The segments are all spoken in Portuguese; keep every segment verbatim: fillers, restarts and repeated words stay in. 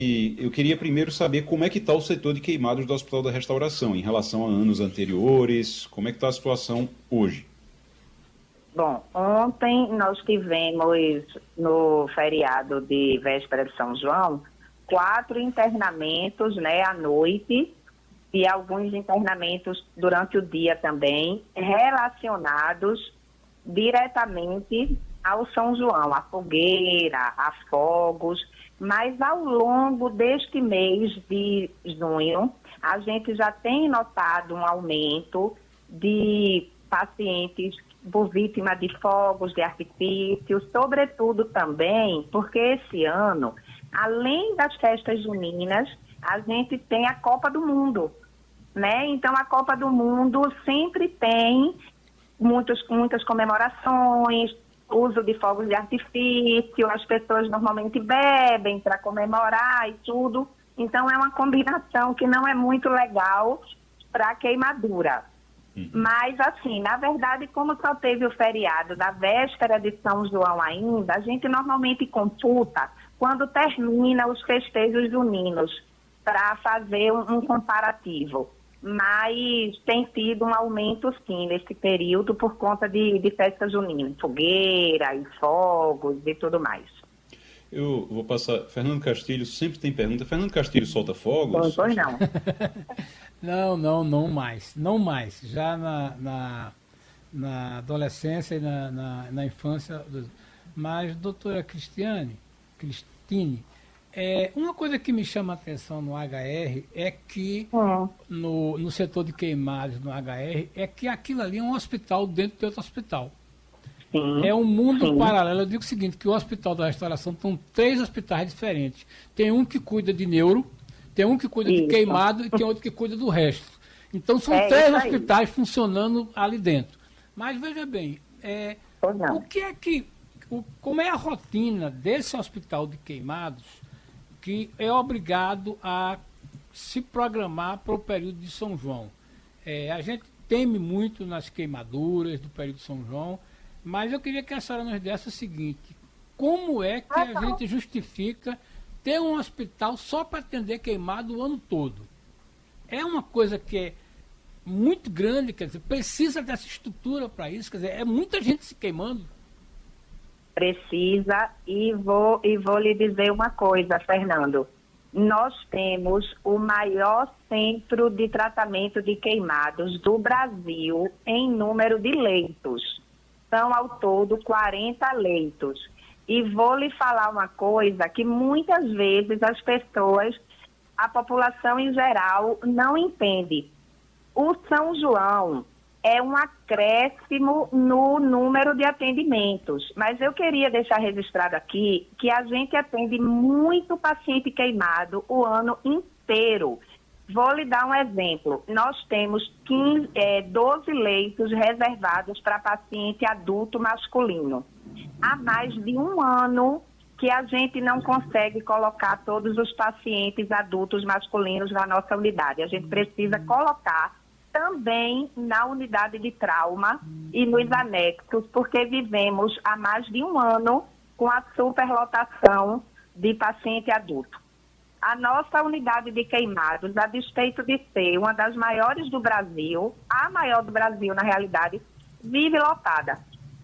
E eu queria primeiro saber como é que está o setor de queimados do Hospital da Restauração em relação a anos anteriores, como é que está a situação hoje? Bom, ontem nós tivemos, no feriado de véspera de São João, quatro internamentos, né, à noite, e alguns internamentos durante o dia também, relacionados diretamente ao São João, a fogueira, a fogos, mas ao longo deste mês de junho, a gente já tem notado um aumento de pacientes por vítima de fogos de artifício, sobretudo também porque esse ano, além das festas juninas, a gente tem a Copa do Mundo, né? Então, a Copa do Mundo sempre tem muitos, muitas comemorações, uso de fogos de artifício, as pessoas normalmente bebem para comemorar e tudo. Então, é uma combinação que não é muito legal para queimadura. Uhum. Mas, assim, na verdade, como só teve o feriado da véspera de São João ainda, a gente normalmente computa quando termina os festejos juninos para fazer um, um comparativo. Mas tem tido um aumento, sim, nesse período por conta de, de festa junina, fogueira e fogos e tudo mais. Eu vou passar... Fernando Castilho sempre tem pergunta. Fernando Castilho solta fogos? Pois não. Não, não, não mais. Não mais. Já na, na, na adolescência e na, na, na infância. Mas, doutora Cristiane, Cristine, é, uma coisa que me chama a atenção no H R é que, hum. no, no setor de queimados no H R, é que aquilo ali é um hospital dentro de outro hospital. Sim, é um mundo sim. paralelo. Eu digo o seguinte, que o Hospital da Restauração são três hospitais diferentes. Tem um que cuida de neuro, tem um que cuida isso. de queimado e tem outro que cuida do resto. Então são é três hospitais funcionando ali dentro. Mas veja bem, é, o que é que, o, como é a rotina desse hospital de queimados que é obrigado a se programar para o período de São João? É, a gente teme muito nas queimaduras do período de São João, mas eu queria que a senhora nos desse o seguinte: como é que a gente justifica ter um hospital só para atender queimado o ano todo? É uma coisa que é muito grande, quer dizer, precisa dessa estrutura para isso, quer dizer, é muita gente se queimando. Precisa, e vou, e vou lhe dizer uma coisa, Fernando. Nós temos o maior centro de tratamento de queimados do Brasil em número de leitos. São ao todo quarenta leitos. E vou lhe falar uma coisa que muitas vezes as pessoas, a população em geral, não entende. O São João é um acréscimo no número de atendimentos. Mas eu queria deixar registrado aqui que a gente atende muito paciente queimado o ano inteiro. Vou lhe dar um exemplo. Nós temos quinze, é, doze leitos reservados para paciente adulto masculino. Há mais de um ano que a gente não consegue colocar todos os pacientes adultos masculinos na nossa unidade. A gente precisa colocar também na unidade de trauma e nos anexos, porque vivemos há mais de um ano com a superlotação de paciente adulto. A nossa unidade de queimados, a despeito de ser uma das maiores do Brasil, a maior do Brasil, na realidade, vive lotada.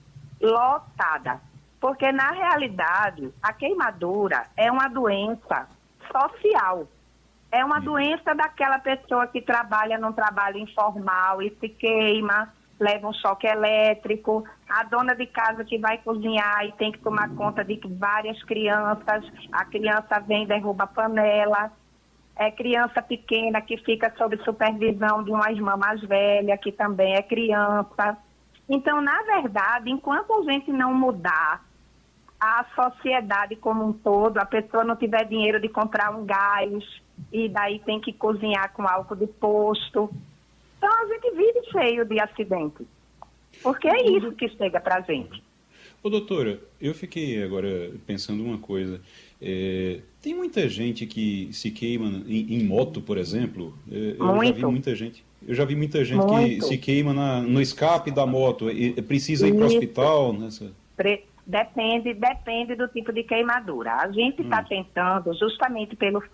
Lotada. Porque, na realidade, a queimadura é uma doença social. É uma doença daquela pessoa que trabalha num trabalho informal e se queima, leva um choque elétrico, a dona de casa que vai cozinhar e tem que tomar conta de várias crianças, a criança vem e derruba a panela, é criança pequena que fica sob supervisão de uma irmã mais velha, que também é criança. Então, na verdade, enquanto a gente não mudar a sociedade como um todo, a pessoa não tiver dinheiro de comprar um gás e daí tem que cozinhar com álcool de posto, então a gente vive cheio de acidentes, porque é isso que chega para a gente. Ô doutora, eu fiquei agora pensando uma coisa, é, tem muita gente que se queima em, em moto, por exemplo. É, eu Muito. já vi muita gente, eu já vi muita gente Muito. que se queima na, no escape da moto, e precisa ir para o hospital nessa... Pre Depende, depende do tipo de queimadura. A gente está hum. tentando, justamente pelo